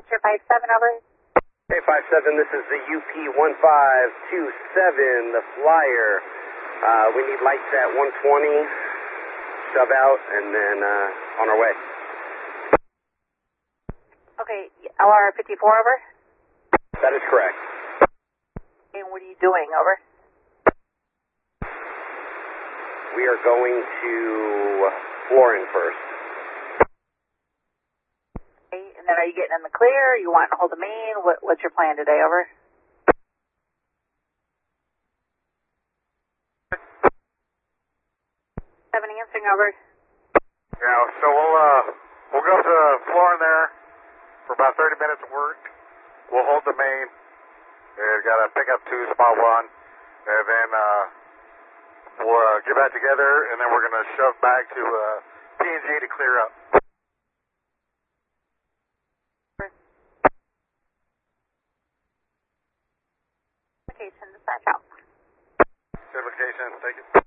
Sure 57, over. Hey, 57, this is the UP1527, the Flyer. We need lights at 120, shove out, and then on our way. Okay, LR 54, over. That is correct. And what are you doing, over? We are going to Florin first. Okay, and then are you getting in the clear? You want to hold the main? What's your plan today, over? Seven answering, over. Yeah, so we'll go to Florin there for about 30 minutes of work. We'll hold the main. We've got to pick up 2, spot 1, and then we'll get back together, and then we're going to shove back to P&G to clear up. Certification, dispatch out. Certification, thank you.